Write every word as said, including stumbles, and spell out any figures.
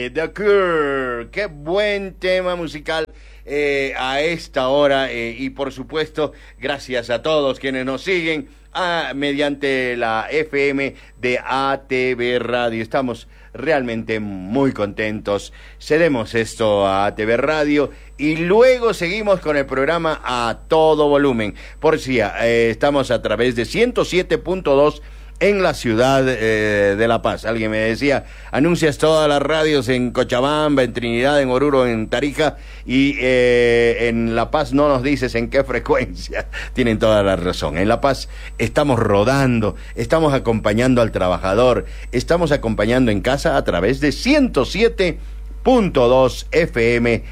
de The Cure. Qué buen tema musical eh, a esta hora. Eh, y por supuesto, gracias a todos quienes nos siguen a, mediante la F M de A T V Radio. Estamos realmente muy contentos. Cedemos esto a A T V Radio y luego seguimos con el programa a todo volumen. Por si eh, estamos a través de ciento siete punto dos en la ciudad eh, de La Paz. Alguien me decía, anuncias todas las radios en Cochabamba, en Trinidad, en Oruro, en Tarija, y eh, en La Paz no nos dices en qué frecuencia. Tienen toda la razón. En La Paz estamos rodando, estamos acompañando al trabajador, estamos acompañando en casa a través de ciento siete punto dos F M